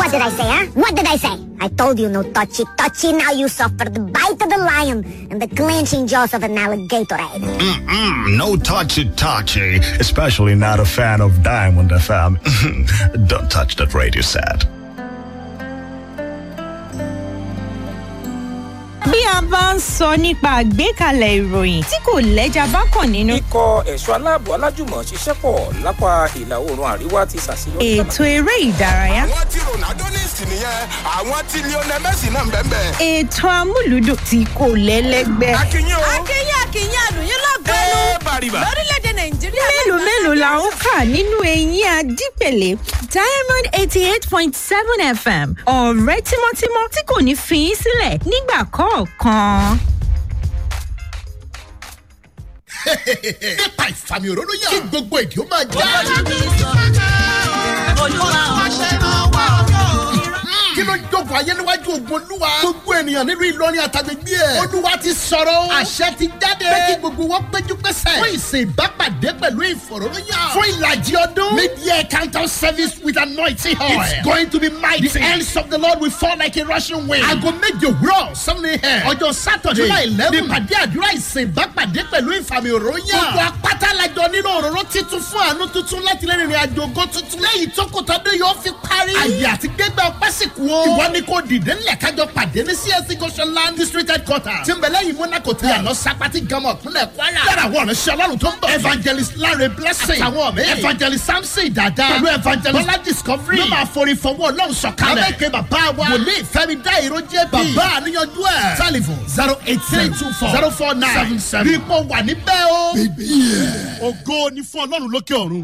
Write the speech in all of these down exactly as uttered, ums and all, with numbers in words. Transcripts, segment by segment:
What did I say, huh? What did I say? I told you no touchy touchy. Now you suffer the bite of the lion and the clenching jaws of an alligator. Mm-mm, no touchy touchy. Especially not a fan of Diamond F M. Don't touch that radio set. Bí a bá ń sọ nípa àgbékalẹ̀ ìròyìn tí kò lẹ́jà bákan nínú. Ikọ̀ ẹ̀ṣọ́ aláàbò alájùmọ̀ ṣiṣẹ́ pọ̀ lápá ìlà oòrùn àríwá ti ṣàṣeyọrí. Ètò eré ìdárayá. Àwọn tí Ronaldo ní ìsìn nìyẹn, àwọn tí Lionel Messi náà ń bẹ́ẹ̀ bẹ́ẹ̀. Ètò amúlùdùn tí kò lẹ́lẹ́gbẹ́. Akínyìn o. Akínyìn akínyìn àlùyìn lọ́gbẹ́nu. Ẹ bàrìbà. Lórílẹ̀-èdè Nàìjíríà. Mélòó mélòó la ń kà nínú eyín Adípèlé Diamond eighty eight point seven F M. Ọ̀rẹ́ tímọ́tímọ́ tí kò ní fi í sílẹ̀ nígbà kọ̀ọ̀kan. Nípa ìfàmì òróró yàn. Kí gbogbo èdè ó máa já. Kí ló jókòó ayé níwájú ògùn olúwa? Gbogbo ènìyàn nínú Ìlọrin àtàgbègbè ẹ̀. Olúwa ti sọ̀rọ̀. Àṣẹ ti jáde. Pé kí gbogbo wọn péjú pésẹ̀. Fún ìsìn ìbápàdé pẹ̀lú ìfọ̀rọ̀lóyàn. Fún ìlàjì ọdún. Mid-year countdown service with anointing oil. It's going to be mighty. The hands of the Lord will fall like a rushing wind. Aago méje òwúrọ̀ seven a.m. Ọjọ́ Sátọ̀dé. July eleven. Ní ìpàdé àdúrà ìsìn ìbápàdé pẹ̀lú ìfàmì òróyàn. Gbogbo apáta lajọ nínú òróró titun fún àánú tuntun láti lè rìnrìn àjò ògo tuntun. Lẹ́yìn tó kò tọ́dún yóò fi parí. Àyè àti gbégbá ọpẹ́ sì kú o. Ìwọ ni kò dìde ńlẹ̀ kájọ pàdé ní C S C Goshenland District Headquarters. Tí ń bẹ lẹ́yìn Monaco tí àná Sapati Gamọ̀ Kúnlẹ̀ Kwara. Lára àwọn ọ̀rẹ́ ṣe ọlọ́run tó ń bọ̀. Evangelist Larry Blessing. Àtàwọn ọ̀mẹ́. Evangelist Samson Dada. Pẹ̀lú Evangelist Bọ́lá Discovery. Ló máa forí fọwọ́ ọlọ́run sọ̀kalẹ̀. Abẹ́kẹ́ bàbá wa. Wòlíì Fẹ́mi Dáìró J P. Bàbá àníyànjú ẹ̀. Telephone zero eight three two four zero four nine seven seven. Bí ipò wà níbẹ̀ o. Ògo ni fún ọlọ́run lókè ọ̀run.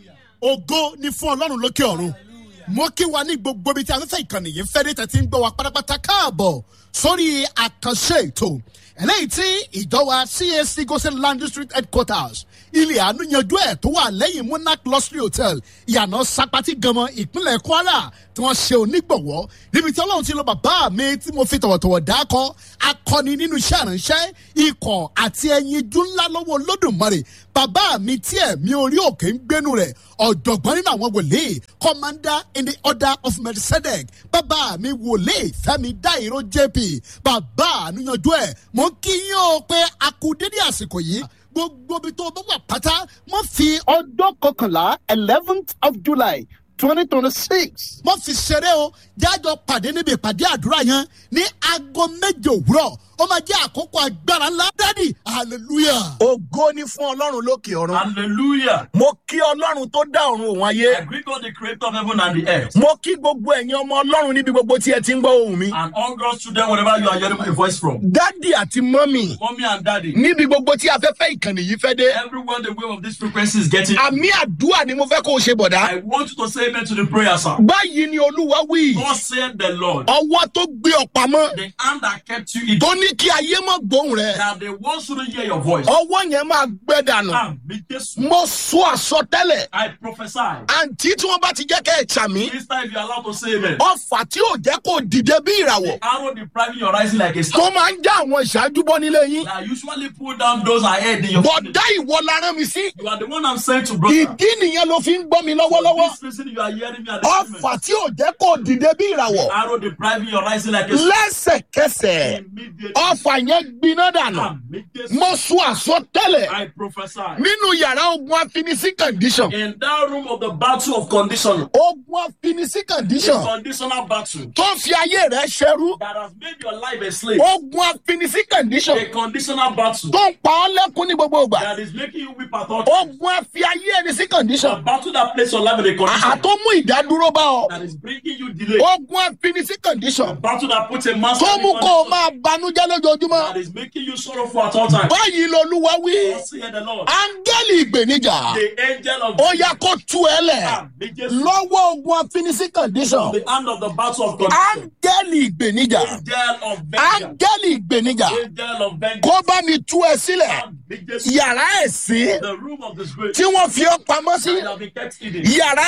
Ògo ni fún ọlọ́run lókè ọ̀run. Mo kí wa ní gbogbo ibi tí a fẹ́ ìkànnì yìí fẹ́ dé tẹ̀sí ń gbọ́ wa pátápátá káàbọ̀ sórí àkànṣe ètò eléyìí tí ìjọ wa C S C Goshenland District Headquarters ilé àánú yanjú ẹ̀ tó wà lẹ́yìn Monarch Luxury Hotel ìyànà Sapati Gamọ̀ ìpínlẹ̀ Kwara tí wọ́n ṣe onígbọ̀wọ́ níbi tí Ọlọ́run ti lo bàbá mi tí mo fi tọ̀wọ̀tọ̀wọ̀ dákọ́ akọni nínú iṣẹ́ ìránṣẹ́ ikọ̀ àti ẹyin jú ńlá lọ́wọ́ Olódùmarè bàbá mi tí ẹ̀mí orí òkè ń gbénu rẹ̀ ọ̀jọ̀gbọ́n nínú àwọn wòlíì commander in the order of Melchizedek bàbá mi wòlíì Fẹ́mi Dáìró J P bàbá àníyànjú ẹ̀ mo kí yín o pé a kú dédé àsìkò yìí gbogbo ibi tó bá wà pátá wọ́n fi ọjọ́ kọkànlá eleventh of July twenty twenty six wọ́n fi ṣeré o jájọ pàdé níbi ìpàdé àdúrà yẹn ní aago méje òwúrọ̀ ó máa jẹ́ àkókò agbára ńlá dádì hallelujah. Ògo ni fún Ọlọ́run lókè ọ̀run. Hallelujah. Mo kí Ọlọ́run tó dá ọ̀run òun ayé. I greet God, the creator of heaven and the earth. Mo kí gbogbo ẹ̀yin ọmọ Ọlọ́run níbi gbogbo tí ẹ ti ń gbọ́ ohùn mi. And all God's children, wherever you are hearing my voice from. Dádì àti mọ́mì. Mommy and daddy. Níbi gbogbo tí afẹ́fẹ́ ìkànnì yìí fẹ́ dé. Everyone the wave of this frequency is getting. Àmì àdúrà ni mo fẹ́ kó o ṣe bọ̀dá. I want you to say amen to the prayer, sir. Báyìí ni Olúwa wí. God said the Lord. Ọwọ́ tó gbé ọ pamọ́. The hand that kept you in. Tó ní kí ayé mọ́ gbóhùn rẹ̀. That the ones who don't hear your voice. Ọwọ́ yẹn máa gbẹ dànù. Àmì Jésù. Mo sọ àsọtẹ́lẹ̀. I prophesy. Àǹtí tí wọ́n bá ti jẹ́ kẹ́ ẹ̀ ṣàmì. This time you are allowed to say amen. Ọfà tí ò jẹ́ kó dìde bí ìràwọ̀. The arrow depriving your rising like a star. Tó máa ń já àwọn ìṣáájú bọ́ nílé yín. That usually pull down those ahead in your family. Bọ̀dá ìwọ la rán mi sí. You are the one I'm sent to, brother. Ìdí nìyẹn ló fi ń gbọ́ mi lọ́wọ́lọ́wọ́. For this reason you are hearing me at this moment. Ọfà tí ò jẹ́ kó dìde bí ìràwọ̀. The arrow depriving your rising like a star. Lẹ́sẹ̀kẹsẹ̀. Immediately. Ọfà yẹn gbiná dànù. Àmì Jésù. Mo sọ àsọtẹ́lẹ̀. I prophesy. Nínú yàrá ogun afinisí condition. In that room of the battle of condition. Ogun afinisí condition. A conditional battle. Tó fi ayé rẹ̀ ṣẹrú. That has made your life a slave. Ogun afinisí condition. A conditional battle. Tó ń pa ọ́ lẹ́kún ní gbogbo ìgbà. That is making you weep at all times. Ogun afi ayé ẹni sí condition. A battle that places your life in a condition. Àtó mú ìdádúró bá ọ. That is bringing you delay. Ogun afinisí A condition. battle that puts a master Tó in mú kó o condition. máa banújẹ́ lójoojúmọ́. That is making you sorrowful at all times. Báyìí lolúwa wí. Thus saith the Lord. Áńgẹ́lì ìgbènijà. The angel of Ó yá kó tú ẹ lẹ̀. Àmì Jésù. Lọ́wọ́ ogun afinisí condition. The hand of the battle of condition. Áńgẹ́lì ìgbènijà. Angel of vengeance. Áńgẹ́lì ìgbènijà. Angel of vengeance. Kó bá mi tú ẹ sílẹ̀. Àmì Jésù. Yàrá ẹ̀sín The room of disgrace. tí wọ́n fi ọ́ pamọ́ sí. That have been kept hidden. Yàrá ẹlẹ́yà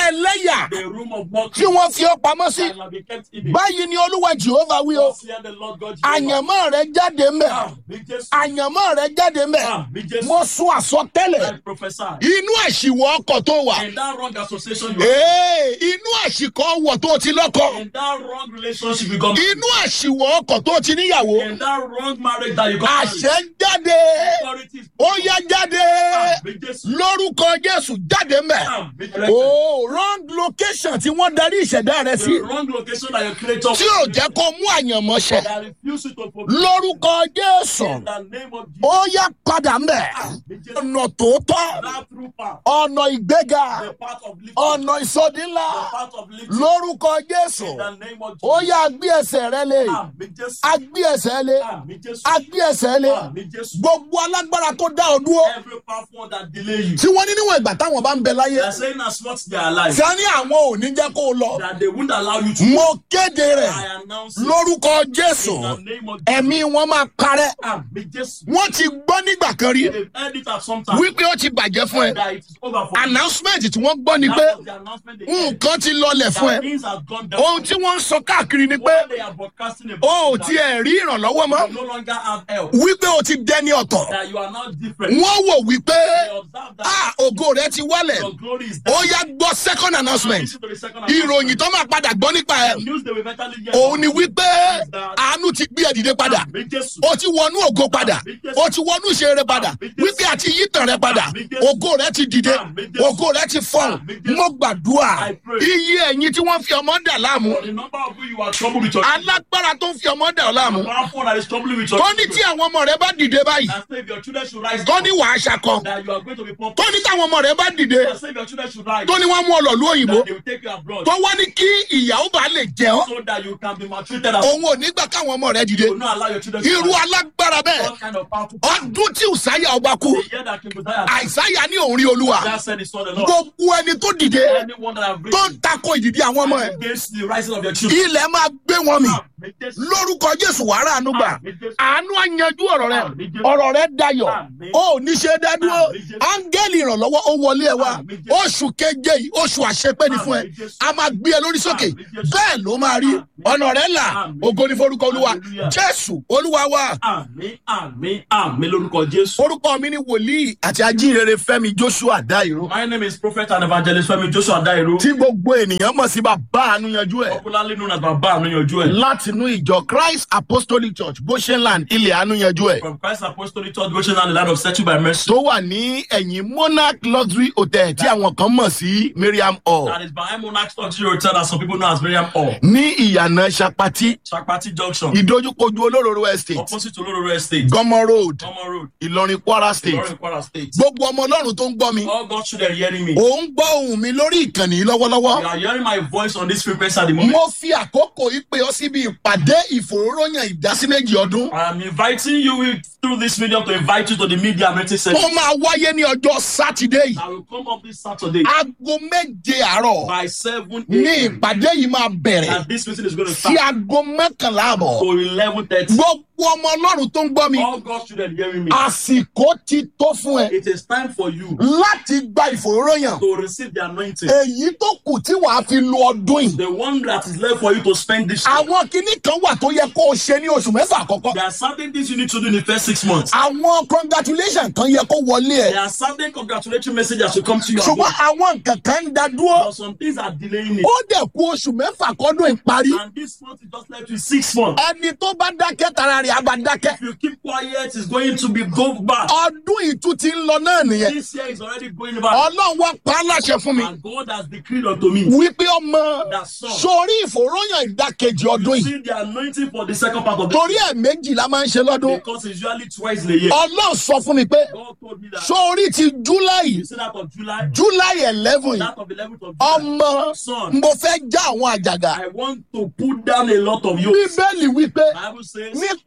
ìpayà The room of mockery. tí wọ́n fi ọ́ pamọ́ sí. Shall be kept hidden. Báyìí ni Olúwa Jèhófà wí o. Thus saith the Lord God Jehovah. Àyànmọ́ rẹ jáde ńbẹ̀. Àmì Jésù. Àyànmọ́ rẹ jáde ńbẹ̀. Àmì Jésù. Mo sún àsọtẹ́lẹ̀. I prophesy. Inú àṣìwọ̀ ọkọ̀ tó wà. In that wrong association you are. Ee, inú àṣìkọ́ ọwọ̀ tó ti lọ́kọ. In that wrong relationship you got. Inú àṣìwọ̀ ọkọ̀ tó ti níyàwó. In that wrong marriage that you got. Àṣẹ jáde. Authorities. Ó yá jáde. Àmì Jésù. Lórúkọ Jésù jáde ńbẹ̀. Àmì Jésù. Oh, wrong location tí wọ́n darí ìṣẹ̀dá rẹ sí. The wrong location that your creator. Tí ò jẹ́ kó mú àyànmọ́ ṣẹ. That refuse you to fulfill. Lórúkọ Jésù. In the name of Jesus. Ó yá padà ńbẹ̀. Ọ̀nà tòótọ́. That true path. Ọ̀nà ìgbéga. The path of lifting. Ọ̀nà ìsọdínlá. The path of lifting. Lórúkọ Jésù. In the name of Jesus. Ó yá gbé ẹsẹ̀ rẹ lé. Àmì Jésù. Agbé ẹsẹ̀ lé. Àmì Jésù. Agbé ẹsẹ̀ lé. Àmì Jésù. Gbogbo alágbára tó dá ọ dúró. Every powerful one that delay you. Tí wọ́n ní níwọ̀n ìgbà táwọn bá ń bẹ láyé. They are saying as much they are alive. Tí a ní àwọn ò ní jẹ́ kó o lọ. That they won't allow you to. Mo kéde rẹ̀. I announce it. Lórúkọ Jésù. In the name of Jesus. Ẹ̀mí wọn máa parẹ́. Àmì Jésù. Wọ́n ti gbọ́ nígbà kan rí. They've heard it at some time. Wípé ó ti bàjẹ́ fún ẹ. That it is over for you. Announcement tí wọ́n gbọ́ ni pé That was the announcement they heard. nǹkan ti lọlẹ̀ fún That ẹ. things have gone down. Ohun tí wọ́n ń sọ káàkiri ni pé What they are broadcasting about. o ò that tiẹ̀ rí ìrànlọ́wọ́ mọ́. you no longer have help. Wípé o ti dẹni ọ̀tọ̀. That you are not different. Wọ́n wò wípé They observe that ah ògo rẹ ti wálẹ̀. your glory is Ó down. yá gbọ́ second announcement. Listen to the second announcement. Ìròyìn tó máa padà gbọ́ nípa ẹ̀. News they will eventually hear. Òun ni wípé àánú ti gbé ẹ dìde padà. Àmì Jésù. O ti wọnú ògo padà. O ti wọnú ìṣeré padà. Wípé àti yítàn rẹ padà. Ògo rẹ ti dìde. Ògo rẹ ti fọ̀hún. Mo gbàdúrà. Iye ẹ̀yin tí wọ́n fi ọmọ dà láàmú. For the number of you you are troubled with your Alágbára tó ń fi ọmọ dà ọ́ láàmú. powerful that is troubling with your Tó ní tí àwọn ọmọ rẹ bá dìde báyìí. and say if your children should rise Tó ní wàá ṣakọ. that you are going to be pumped. Tó ní táwọn ọmọ rẹ bá dìde. And say if your children should rise Tó ní wọ́n mú ọ lọ lú òyìnbó. that they will take you abroad. Tó wá ní kí ìyàwó bá lè jẹ ọ́. So that you can be maltreated as Òun ò ní gbà káwọn ọmọ rẹ dìde. you will not allow your children to Irú rise. alágbára bẹ́ẹ̀. What kind of powerful Ọdún tí Ùsáyà ọba kú. the year that King Uzziah Àìsáyà ní òun rí Olúwa. that said he saw the Lord. Gbogbo ẹni tó dìde. Anyone that have Tó ń tako ìdìdí àwọn ọmọ ẹ̀. against the rising of your children. Ilẹ̀ máa gbé wọn mì. Àmì Jésù. Lórúkọ Jésù wàrà àánú gbà. Àmì Jésù. Àánú á yanjú ọ̀rọ̀ rẹ. Àmì Jésù. Ọ̀rọ̀ rẹ dayọ̀. Àmì. O ò ní ṣe dádúró. Àmì Jésù. Áńgẹ́lì ìrànlọ́wọ́ ó wọlé ẹ wá. Àmì Jésù. Oṣù keje yìí, oṣù àṣepé ni fún ẹ. Àmì Jésù. A máa gbé ẹ lórí sókè. Àmì Jésù. Bẹ́ẹ̀ ló máa rí. Àmì. Ọ̀nà rẹ là. Àmì. Ògo ni forúkọ Olúwa. Hallelujah. Jésù Olúwa wa. Àmì àmì àmì lórúkọ Jésù. Orúkọ mi ni wòlíì àti ajínrere Fẹ́mi Joshua Dairo. My name is Prophet and Evangelist Femi Joshua Dairo. Tí gbogbo ènìyàn mọ̀ sí bàbá àánú yanjú ẹ̀. Popularly known as Baba Anuyanju ẹ̀. Látinú ìjọ Christ Apostolic Church Goshenland ilẹ̀ àánú yanjú ẹ̀. From Christ Apostolic Church Goshen and the land of settled by mercy. Tó wà ní ẹ̀yìn Monarch Luxury Hotel tí àwọn kan mọ̀ sí Miriam Hall. That is behind Monarch Luxury Hotel that some people know as Miriam Hall. Ní ìyànà Ṣapati, Shakpati Junction. ìdojúkojú Olóróró Estate, Opposite to Olororo Estate. Gọmọ Road, Gomo Road. Ìlọrin Kwara State. Ilorin Kwara State. Gbogbo ọmọ Ọlọ́run tó ń gbọ́ mi. All God's children hearing me. Ò ń gbọ́ ohùn mi lórí ìkànnì yìí lọ́wọ́lọ́wọ́. You are hearing my voice on this frequency at the moment. Mo fi àkókò yìí pè ọ́ síbi ìpàdé ìfòróróyàn ìdásíméjì ọdún. I am inviting you with, through this medium to invite you to the media meeting Tó session. máa wáyé ní ọjọ́ Sátidé yìí. I will come up this Saturday Aago méje àárọ̀ by seven ní a m ìpàdé yìí máa bẹ̀rẹ̀ and this meeting is going to sí start aago mọ́kànlá àbọ̀. to eleven thirty. Gbogbo ọmọ Ọlọ́run tó ń gbọ́ mi. All God's children hearing me. Àsìkò ti tó fún ẹ It is time for you láti gba ìfòróróyàn. to receive the anointing. Èyí tó kù tí wàá fi lo ọdún yìí. The one that is left for you to spend this year. Àwọn kinní kan wà tó yẹ kó o ṣe ní oṣù mẹ́fà àkọ́kọ́. There are certain things you need to do in the first six months. Àwọn congratulation kan yẹ kó wọlé ẹ. There are certain congratulatory messages that should come to you. Ṣùgbọ́n àwọn nǹkan kan ń da dúró. But some things are delaying it. Ó dẹ̀ kú oṣù mẹ́fà kọ́dún ìparí. And this month is just left with six months. Ẹni tó bá dákẹ́ tara rẹ̀ á bá dákẹ́. If you keep quiet, it's going to be go back. Ọdún ìtú ti ń lọ náà nìyẹn. This year is already going back. Ọlọ́run wá pa á láṣẹ fún mi. And God has decreed unto me. Wípé ọmọ That son. sórí ìfòróyàn ìdákejì ọdún yìí. See the anointing for the second part of the Torí ẹ̀ méjì la máa ń ṣe lọ́dún. because it's usually twice in a year. Ọlọ́run sọ fún mi pé God told me that. sórí ti July You see that of July, July eleven that of eleventh of July. ọmọ Son, mo fẹ́ já àwọn àjàgà. I want to put down a lot of yokes. Bíbélì wípé Bible says nípa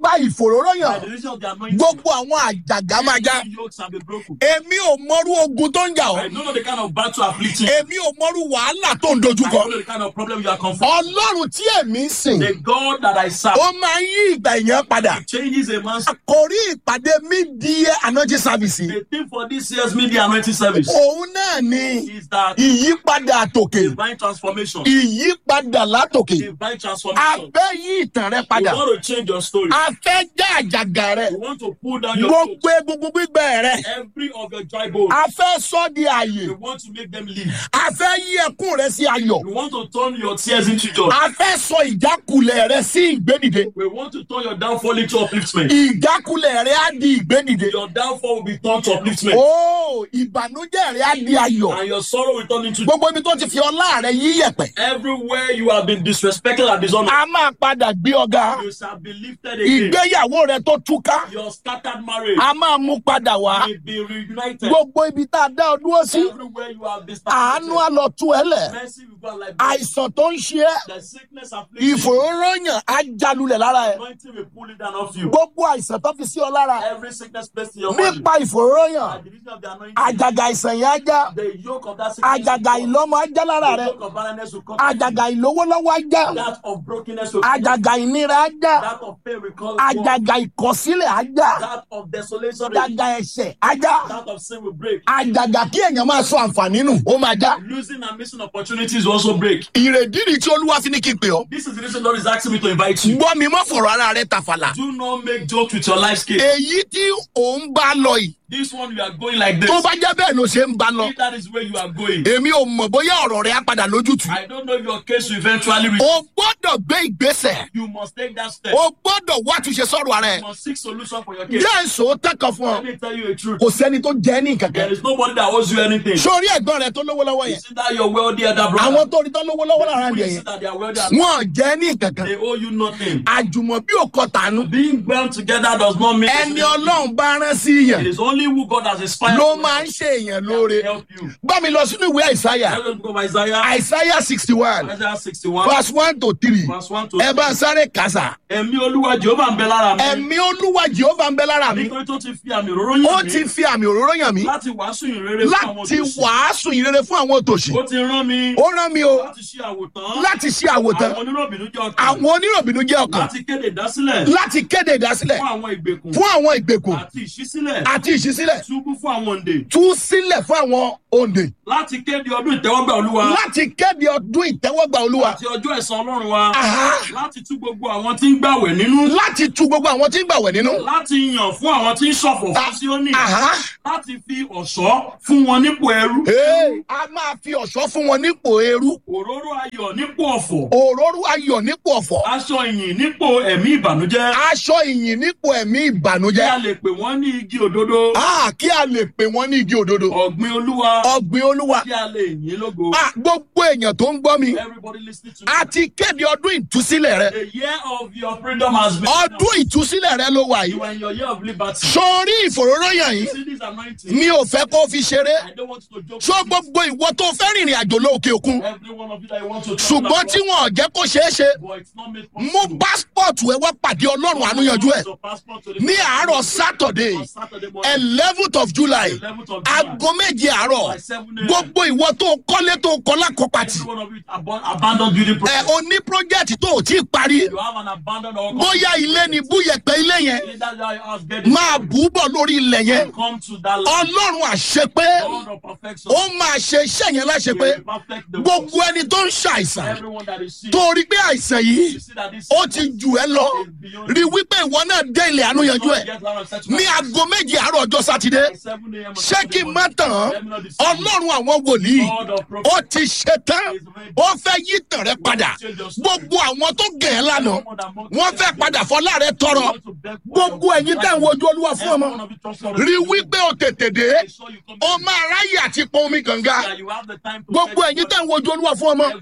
nípa ìfòróróyàn By the reason of the anointing, gbogbo àwọn àjàgà máa já. every yokes have been broken. èmi ò mọrú ogun tó ń jà I ọ́. don't know the kind of battle afflicting. èmi ò mọrú wàhálà tó ń I dojúkọ. don't know the kind of problem you are confronting. ọlọ́run tí èmi ń sìn The God that I serve ó máa ń yí ìgbà èèyàn padà. changes a man's. kò rí ìpàdé mid-year anointing service. The thing for this year's media anointing service òun náà ni is that ìyípadà àtòkè. divine transformation. ìyípadà látòkè. Divine a transformation. fẹ́ yí ìtàn rẹ You padà. want to change your story. a fẹ́ já àjàgà rẹ. You want to pull down your yoke. gbogbo egungun gbígbẹ rẹ. Every of your dry bones. a fẹ́ sọ di àyè. You want to make them live. a fẹ́ yí ẹkún rẹ sí ayọ̀. You want to turn your tears into joy. a fẹ́ sọ ìjákulẹ̀ rẹ sí ìgbédìde. We want to turn your downfall into upliftment. ìjákulẹ̀ rẹ á di ìgbédìde. Your downfall will be turned to upliftment. ó ìbànújẹ́ rẹ á di ayọ̀. And your sorrow will turn into joy. gbogbo ibi tó ti fi ọlá rẹ yí yẹ̀pẹ̀. Everywhere you have been disrespected and dishonored, a máa padà gbé ọ̀gá. you shall be lifted again. ìgbéyàwó rẹ tó túká. Your scattered marriage a máa mú padà wá. will be reunited. gbogbo ibi tá a dá ọ dúró sí. Everywhere you have been àánú á separated, lọ tú ẹ lẹ̀. mercy will go like àìsàn tó ń ṣe ẹ́. the sickness afflicting you. ìfòróróyàn á jalulẹ̀ lára ẹ̀. Anointing will pull it down off you. gbogbo àìsàn tó fi sí ọ lára. Every sickness placed in your body. nípa ìfòróróyàn. At the reason of the anointing, àjàgà àìsàn yẹn á já. the yoke of that sickness àjàgà will come. ìlọ́mọ á já lára The rẹ. yoke of barrenness will come. àjàgà ìlówólọ́wọ́ á já. That of brokenness will come. àjàgà ìnira á já. That of pain will come. àjàgà ìkọ̀sílẹ̀ á já. That of desolation will àjàgà ẹ̀ṣẹ̀ á já. That of sin will break. àjàgà kí èèyàn máa sọ àǹfààní nù ó máa já. Losing and missing opportunities will also break. ìrèdí ni tí olúwa fi ní kí n pè ọ́. This is the reason Lord is asking me to invite you. gbọ́ mi mọ́ fọ̀rọ̀ ara rẹ tàfàlà. Do not make jokes with your life scale. èyí tí òun bá lọ yìí. This one you are going like this. tó bá jẹ́ bẹ́ẹ̀ ló ṣe ń bá lọ. If that is where you are going, èmi ò mọ̀ bóyá ọ̀rọ̀ rẹ á padà lójútùú. I don't know if your case will eventually reach. o gbọ́dọ̀ gbé ìgbésẹ̀. You must take that step. o gbọ́dọ̀ wá túnṣe sọ̀rọ̀ ara You ẹ̀. must seek solution for your case. jẹ́ èso tẹ́kọ̀ fún Let ọ. me tell you a truth. kò sẹ́ni tó jẹ́ ní There kankan. is nobody that owes you anything. sórí ẹ̀gbọ́n rẹ tó lówó lọ́wọ́ You yẹn. see that your wealthy elder brother. àwọn tó rí tó lówó lọ́wọ́ lára You rẹ see yẹn. that they are wealthy. wọn jẹ́ ní kankan. They owe you nothing. àjùmọ̀bí ò kọ tànú. Being bound together does not mean ẹni ọlọ́run bá rán sí it yẹn is only who God has inspired ló to máa ń ṣe èèyàn lóore. help you. bá mi lọ sínú ìwé àìsáyà. Let us go to Isaiah. àìsáyà sixty one Isaiah sixty-one. verse one to three. Verse one to ẹ bá sáré kàsà. Ẹ̀mí Olúwa Jehova ń bẹ lára mi. ẹ̀mí olúwa jehova ń bẹ lára mi. Nítorí tó ti fi àmì òróró ó yàn ti mí fi àmì òróró yàn mí. láti wàásù ìrere fún àwọn láti òtòṣì. wàásù ìrere fún àwọn òtòṣì. Ó ti rán mi ó rán mi o láti ṣe àwòtán. láti ṣe àwòtán Àwọn oníròbìnú jẹ́ ọkàn. àwọn oníròbìnú jẹ́ ọkàn Láti kéde ìdásílẹ̀ láti kéde ìdásílẹ̀ fún àwọn ìgbèkùn. fún àwọn ìgbèkùn Àti ìṣísílẹ̀. àti ìṣísílẹ̀ Túbú fún àwọn òǹdè. tú sílẹ̀ fún àwọn òǹdè Láti kéde ọdún ìtẹ́wọ́gbà Olúwa. láti kéde ọdún ìtẹ́wọ́gbà olúwa Àti ọjọ́ ẹ̀san Ọlọ́run wa. Aha. Láti tú gbogbo àwọn tí ń gbàwẹ̀ nínú. láti tu gbogbo àwọn tí ń gbàwẹ̀ nínú. Láti yàn fún àwọn tí ń ṣọ̀fọ̀ Ah, fún Síónì. aha. Láti fi ọ̀ṣọ́ fún wọn nípò ẹrú. Ee, a máa fi ọ̀ṣọ́ fún wọn nípò eru Òróró ayọ̀ nípò ọ̀fọ̀. òróró ayọ̀ nípò ọ̀fọ̀ Aṣọ ìyìn nípò ẹ̀mí ìbànújẹ́. aṣọ ìyìn nípò ẹ̀mí Kí a ìbànújẹ́. lè pè wọ́n ní igi òdodo. Ah, kí a lè pè wọ́n ní igi òdodo Ọ̀gbìn Olúwa. ọ̀gbìn olúwa. Kí a lè yìn lógo. Ah, gbogbo èèyàn tó ń gbọ́ mi Everybody listening to me. a ti kéde ọdún ìtúsílẹ̀ rẹ. The year of your freedom has been. ọdún ìtúsílẹ̀ rẹ ló wà You yìí. are in your year of liberty. sórí ìfòróróyàn yìí See this anointing. mi ò fẹ́ kó fi ṣeré. I don't want you to joke. sọ with this. gbogbo ìwọ tó fẹ́ rìnrìn àjò lóòkè òkun Every one of you that you want to travel ṣùgbọ́n tí abroad, wọn ò jẹ́ kó ṣeé ṣe but it's not made mú possible. pásítọ̀tù ẹ wá pàdé ọlọ́run àánú yanjú ẹ̀ Your passport to the- ní àárọ̀ sátọ̀dé On Saturday morning, eleventh of july eleventh of July. aago méje àárọ̀ By seven a m. gbogbo ìwọ tó kọ́lé tó kọ́ lákọ̀pàtì Every one of you abo- abandoned building ẹ project. o ní project tó ò tí ì parí You have an abandoned or bóyá ilé ni búyẹ̀pẹ̀ ilé yẹn Either that house get it máa bù ú bọ̀ lórí ilẹ̀ yẹn come to that land. ọlọ́run àṣepé God of perfection. ó máa ṣe iṣẹ́ yẹn láṣepé will perfect the gbogbo works. ẹni tó ń ṣàìsàn Everyone that is sick. torí pé àìsàn yìí You see that this ó ti jù ẹ lọ rí wípé ìwọ náà dé ilẹ̀ àánú yanjú ẹ̀ Get out of such ní aago méje àárọ̀ ọjọ́ sátidé seven a m on ṣé Saturday kí n má morning. tàn án Let me not deceive you. ọlọ́run àwọn wòlíì God of prophet. ó ti ṣe tán ó fẹ́ yí tàn rẹ padà gbogbo àwọn tó gẹ̀ ẹ́ lánàá wọ́n fẹ́ padà fọlá rẹ tọrọ gbogbo ẹ̀yin tẹ̀ ń wojú olúwa fún ọmọ rí wípé o tètè dé o máa ráyè àti pọn omi kànga gbogbo ẹ̀yin tẹ̀ ń wojú olúwa fún ọmọ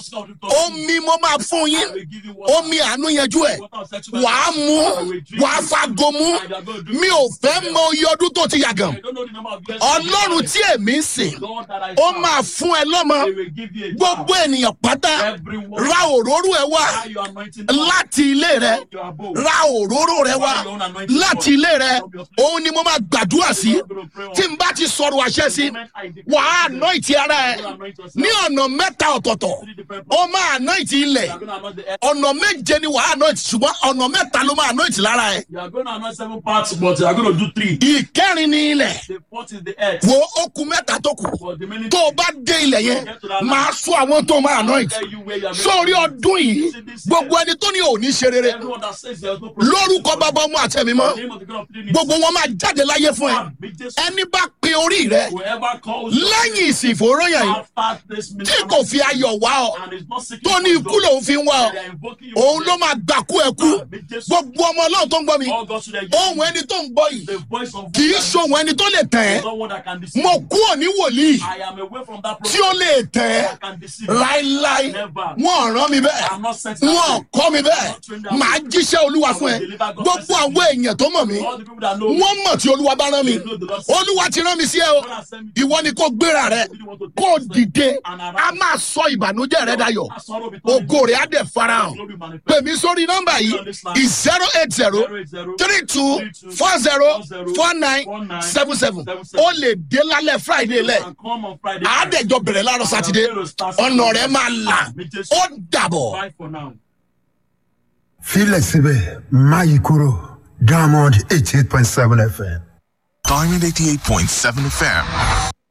omi mo máa fún yín omi àánú yanjú ẹ̀ wàá mú wàá fago mú mi ò fẹ́ mọ iye ọdún tó ti yàgàn ọlọ́run tí èmi ń sìn ó máa fún ẹ lọ́mọ gbogbo ènìyàn pátá ra òróró ẹ wá láti ilé rẹ ra òróró rẹ wá láti ilé rẹ òun ni mo máa gbàdúrà sí tí n bá ti sọ̀rọ̀ àṣẹ sí wàá àná ìtì ara ẹ ní ọ̀nà mẹ́ta ọ̀tọ̀ọ̀tọ̀ ó máa àná ìtì ilẹ̀ ọ̀nà méje ni wàá àná ìtì ṣùgbọ́n ọ̀nà mẹ́ta ló máa àná ìtì lára ẹ. You are going to anoint seven parts, but you are going to do three. ìkẹrin ni ilẹ̀ The fourth is the earth. wo okùn mẹ́ta tó kù tó o bá dé ilẹ̀ yẹn máa sọ àwọn tó máa àná ìtì sórí ọdún yìí gbogbo ẹni tó ní òní ṣe rere Everyone that says there is no problem. lórúkọ bàbá ọmọ àtẹ̀mí mọ́ gbogbo wọn máa jáde láyé fún ẹ ẹni bá pe orí rẹ Whoever calls you lẹ́yìn ìsìn ìfòróyàn yìí after this tí ministry kò fi ayọ̀ wá ọ and is not seeking tó ní ikú lòun fi ń wá ọ they are invoking you. òun ló máa gbàkú ẹ kú gbogbo ọmọ ọlọ́run tó ń gbọ́ mi All God should have ohun ẹni tó ń gbọ́ yìí the voice of kì í ṣohun ẹni tó lè tẹ̀ ẹ́ someone that can deceive. mo kú òní wòlíì I am away from that tí ó lè tẹ̀ ẹ́ that can deceive. láíláí wọn ò rán mi bẹ́ẹ̀ I'm not sent wọn ò that way. kọ́ mi bẹ́ẹ̀ màá jíṣẹ́ olúwa fún ẹ gbogbo àwọn èèyàn tó mọ̀ mí All the people that know wọ́n mọ̀ tí olúwa bá rán mi olúwa ti rán mi sí ẹ o ìwọ ni kò gbéra rẹ kò dìde a máa sọ ìbànújẹ́ rẹ dayọ̀ ògo rẹ̀ á dẹ̀ farahàn pè mí sórí nọ́mbà yìí zero eight zero three two four zero four nine seven seven ó lè dé lálẹ́ friday lẹ̀ àádẹ́jọ bẹ̀rẹ̀ láàárọ̀ sátidé ọ̀nà rẹ̀ máa là ó dàbọ̀. Bye for now. Fílẹ̀ síbẹ̀ máa yí kúrò Diamond eighty eight point seven F M. Diamond eighty-eight point seven F M.